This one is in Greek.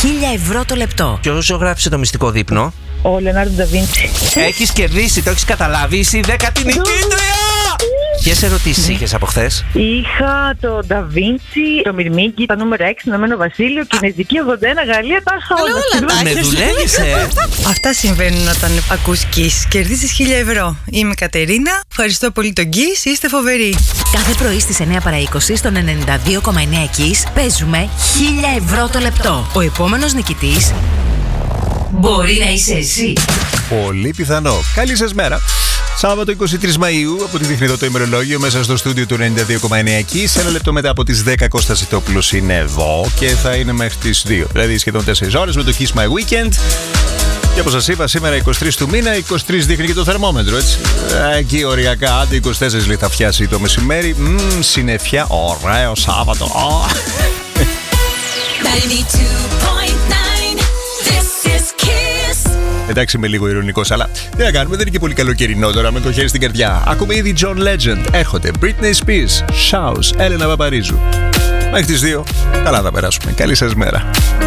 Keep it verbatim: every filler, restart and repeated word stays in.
χίλια ευρώ το λεπτό. Ποιος ζωγράφησε το μυστικό δείπνο? Ο Λεωνάρντο Νταβίντσι. Έχεις κερδίσει, το έχεις καταλάβει, είσαι η δέκατη νικήτρια! Ποιες ερωτήσεις είχες από χθες? Είχα το Νταβίντσι, το Μυρμήγκι, τα νούμερα έξι, Ηνωμένο Βασίλειο, Κινέζικη ογδόντα ένα, Γαλλία, τα είχα όλα. Με δουλεύεις, ε! Αυτά συμβαίνουν όταν ακούς Kiss. Κερδίζεις χίλια ευρώ. Είμαι η Κατερίνα. Ευχαριστώ πολύ τον Kiss. Είστε φοβεροί. Κάθε πρωί στις εννιά παρά είκοσι στον ενενήντα δύο κόμμα εννέα Kiss παίζουμε χίλια ευρώ το λεπτό. Ο επόμενος νικητής μπορεί να είσαι εσύ. Πολύ πιθανό. Καλή σας μέρα. Σάββατο είκοσι τρεις Μαΐου, από τη δείχνει εδώ το ημερολόγιο, μέσα στο στούντιο του ενενήντα δύο κόμμα εννέα Kiss. Ένα λεπτό μετά από τις δέκα, Κώστας Ιτόπουλος είναι εδώ και θα είναι μέχρι τις δύο. Δηλαδή σχεδόν τέσσερις ώρες με το Kiss My Weekend. Και όπως σας είπα, σήμερα είκοσι τρεις του μήνα, είκοσι τρεις δείχνει και το θερμόμετρο, έτσι. Εκεί οριακά, άντε είκοσι τέσσερα λέει θα φτιάσει το μεσημέρι. Μμμ, συννεφιά, ωραίο Σάββατο. Εντάξει, είμαι λίγο ειρωνικός, αλλά τι να κάνουμε, δεν είναι και πολύ καλοκαιρινό τώρα με το χέρι στην καρδιά. Ακούμε ήδη John Legend. Έρχονται Britney Spears, Shouse, Έλενα Παπαρίζου. Μέχρι τις δύο, καλά θα περάσουμε. Καλή σας μέρα.